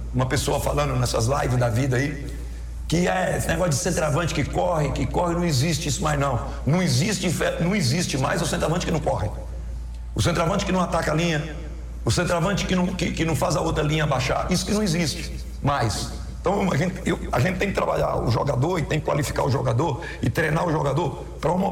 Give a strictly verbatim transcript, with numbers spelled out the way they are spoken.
uma pessoa falando nessas lives da vida aí, que é esse negócio de centroavante que corre, que corre, não existe isso mais não. Não existe, não existe mais o centroavante que não corre. O centroavante que não ataca a linha, o centroavante que não, que, que não faz a outra linha baixar, isso que não existe mais. Então a gente, eu, a gente tem que trabalhar o jogador e tem que qualificar o jogador e treinar o jogador para um momento